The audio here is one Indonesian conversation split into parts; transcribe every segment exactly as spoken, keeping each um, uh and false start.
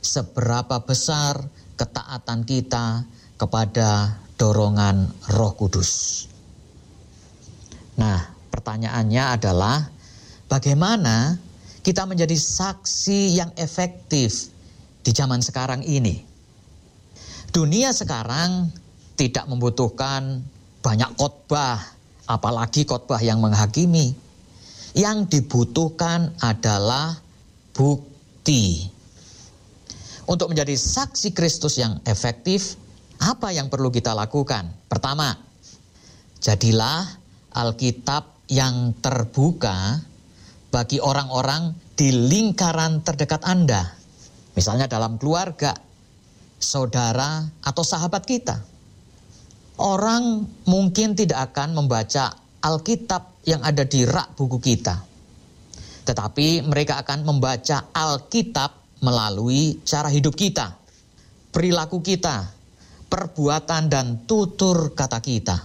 seberapa besar ketaatan kita kepada dorongan Roh Kudus. Nah, pertanyaannya adalah bagaimana kita menjadi saksi yang efektif di zaman sekarang ini? Dunia sekarang tidak membutuhkan banyak khotbah, apalagi khotbah yang menghakimi. Yang dibutuhkan adalah bukti. Untuk menjadi saksi Kristus yang efektif, apa yang perlu kita lakukan? Pertama, jadilah Alkitab yang terbuka bagi orang-orang di lingkaran terdekat Anda. Misalnya dalam keluarga, saudara, atau sahabat kita. Orang mungkin tidak akan membaca Alkitab yang ada di rak buku kita. Tetapi mereka akan membaca Alkitab melalui cara hidup kita, perilaku kita, perbuatan dan tutur kata kita.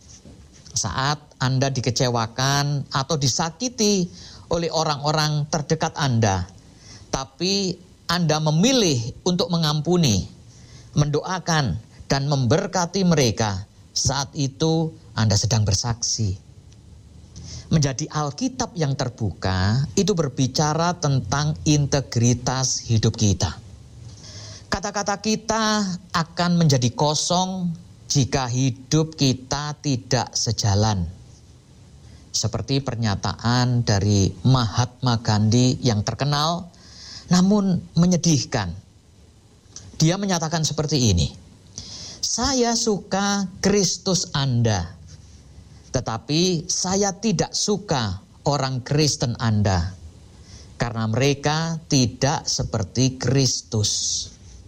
Saat Anda dikecewakan atau disakiti oleh orang-orang terdekat Anda, tapi Anda memilih untuk mengampuni, mendoakan, dan memberkati mereka, saat itu Anda sedang bersaksi. Menjadi Alkitab yang terbuka itu berbicara tentang integritas hidup kita. Kata-kata kita akan menjadi kosong jika hidup kita tidak sejalan. Seperti pernyataan dari Mahatma Gandhi yang terkenal namun menyedihkan. Dia menyatakan seperti ini, "Saya suka Kristus Anda, tetapi saya tidak suka orang Kristen Anda, karena mereka tidak seperti Kristus."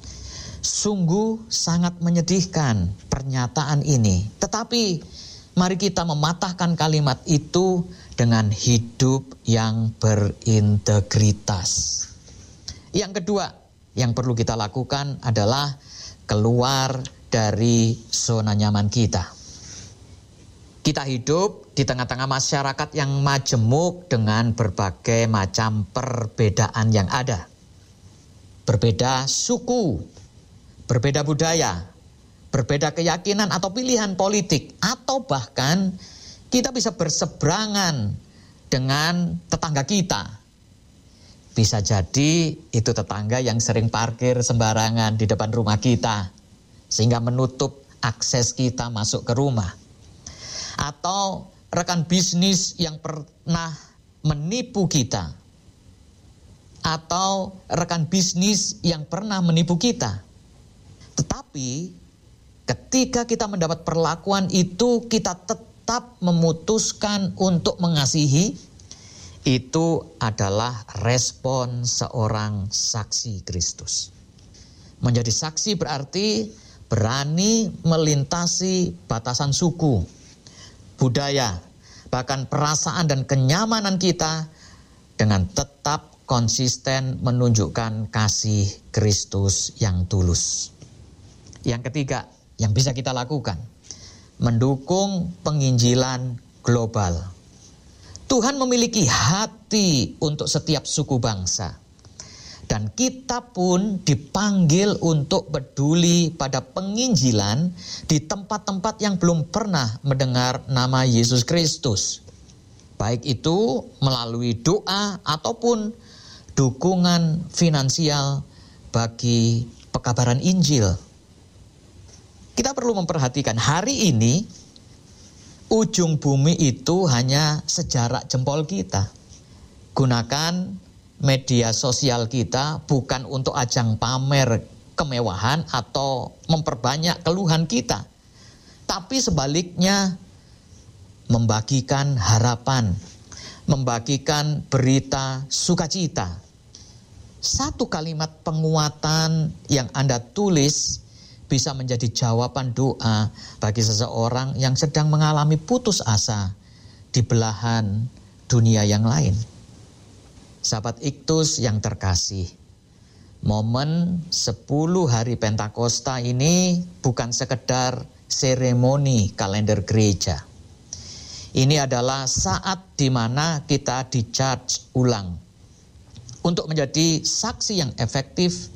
Sungguh sangat menyedihkan pernyataan ini. Tetapi mari kita mematahkan kalimat itu dengan hidup yang berintegritas. Yang kedua yang perlu kita lakukan adalah keluar dari zona nyaman kita. Kita hidup di tengah-tengah masyarakat yang majemuk dengan berbagai macam perbedaan yang ada. Berbeda suku, berbeda budaya, berbeda keyakinan atau pilihan politik, atau bahkan kita bisa berseberangan dengan tetangga kita. Bisa jadi itu tetangga yang sering parkir sembarangan di depan rumah kita, sehingga menutup akses kita masuk ke rumah. Atau rekan bisnis yang pernah menipu kita, atau rekan bisnis yang pernah menipu kita. Tetapi ketika kita mendapat perlakuan itu, kita tetap memutuskan untuk mengasihi. Itu adalah respon seorang saksi Kristus. Menjadi saksi berarti berani melintasi batasan suku, budaya, bahkan perasaan dan kenyamanan kita dengan tetap konsisten menunjukkan kasih Kristus yang tulus. Yang ketiga yang bisa kita lakukan, mendukung penginjilan global. Tuhan memiliki hati untuk setiap suku bangsa. Dan kita pun dipanggil untuk peduli pada penginjilan di tempat-tempat yang belum pernah mendengar nama Yesus Kristus. Baik itu melalui doa ataupun dukungan finansial bagi pekabaran Injil. Kita perlu memperhatikan hari ini ujung bumi itu hanya sejarak jempol kita. Gunakan media sosial kita bukan untuk ajang pamer kemewahan atau memperbanyak keluhan kita, tapi sebaliknya membagikan harapan, membagikan berita sukacita. Satu kalimat penguatan yang Anda tulis bisa menjadi jawaban doa bagi seseorang yang sedang mengalami putus asa di belahan dunia yang lain. Sahabat Iktus yang terkasih, momen sepuluh hari Pentakosta ini bukan sekedar seremoni kalender gereja. Ini adalah saat di mana kita di-charge ulang untuk menjadi saksi yang efektif